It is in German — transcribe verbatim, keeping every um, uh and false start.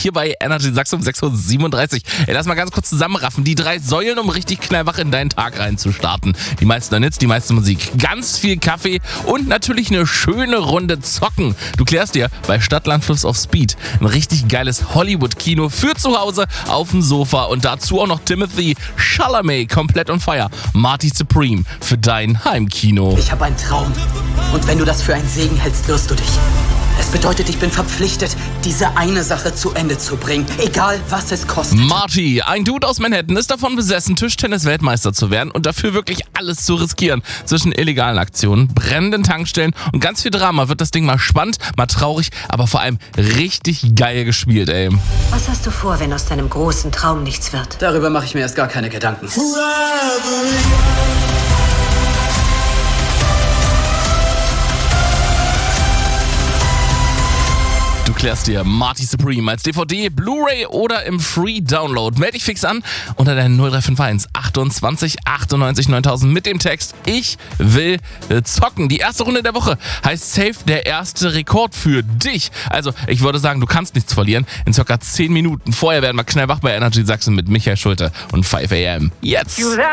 hier bei Energy Sachsen um sechs Uhr siebenunddreißig. Ey, lass mal ganz kurz zusammenraffen. Die drei Säulen, um richtig knallwach in deinen Tag reinzustarten. Die meisten Hits, die meiste Musik, ganz viel Kaffee und natürlich eine schöne Runde zocken. Du klärst dir bei Stadtland Fluss auf Speed ein richtig geiles Hollywood-Kino für zu Hause auf dem Sofa und dazu auch noch Timothy Chalamet komplett on fire. Marty Supreme für dein Heimkino. Ich habe einen Traum. Und wenn du das für einen Segen hältst, wirst du dich. Es bedeutet, ich bin verpflichtet, diese eine Sache zu Ende zu bringen, egal was es kostet. Marty, ein Dude aus Manhattan, ist davon besessen, Tischtennis-Weltmeister zu werden und dafür wirklich alles zu riskieren. Zwischen illegalen Aktionen, brennenden Tankstellen und ganz viel Drama wird das Ding mal spannend, mal traurig, aber vor allem richtig geil gespielt, ey. Was hast du vor, wenn aus deinem großen Traum nichts wird? Darüber mache ich mir erst gar keine Gedanken. Du klärst dir Marty Supreme als D V D, Blu-ray oder im Free Download. Meld dich fix an unter der null drei fünf eins achtundzwanzig achtundneunzig neuntausend mit dem Text Ich will zocken. Die erste Runde der Woche heißt safe der erste Rekord für dich. Also ich würde sagen, du kannst nichts verlieren. In circa zehn Minuten. Vorher werden wir knallwach bei Energy Sachsen mit Michael Schulte und fünf a m. Jetzt!